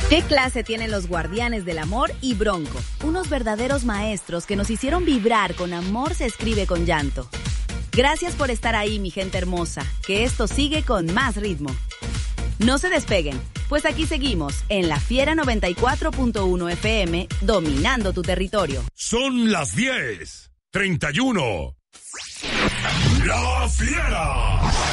¿Qué clase tienen los Guardianes del Amor y Bronco? Unos verdaderos maestros que nos hicieron vibrar con amor se escribe con llanto. Gracias por estar ahí, mi gente hermosa, que esto sigue con más ritmo. No se despeguen, pues aquí seguimos en La Fiera 94.1 FM, dominando tu territorio. Son las 10:31. La Fiera.